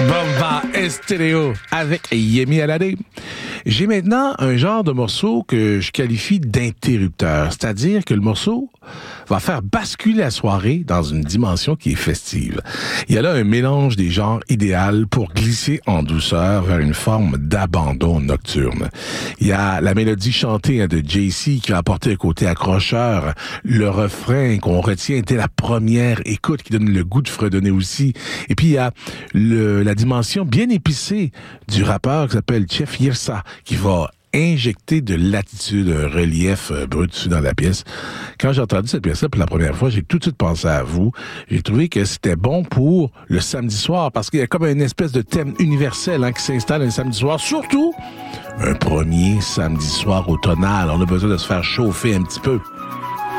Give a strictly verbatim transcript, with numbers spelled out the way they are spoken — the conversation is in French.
Bomba Estéreo avec Yemi Alade. J'ai maintenant un genre de morceau que je qualifie d'interrupteur, c'est-à-dire que le morceau va faire basculer la soirée dans une dimension qui est festive. Il y a là un mélange des genres idéal pour glisser en douceur vers une forme d'abandon nocturne. Il y a la mélodie chantée de Jay-Z qui va apporter un côté accrocheur, le refrain qu'on retient dès la première écoute qui donne le goût de fredonner aussi. Et puis il y a le, la dimension bien épicée du rappeur qui s'appelle Chef Yirsa qui va injecter de l'attitude, un relief euh, brut dessus dans la pièce. Quand j'ai entendu cette pièce-là pour la première fois, j'ai tout de suite pensé à vous. J'ai trouvé que c'était bon pour le samedi soir parce qu'il y a comme une espèce de thème universel hein, qui s'installe un samedi soir, surtout un premier samedi soir automnal. On a besoin de se faire chauffer un petit peu.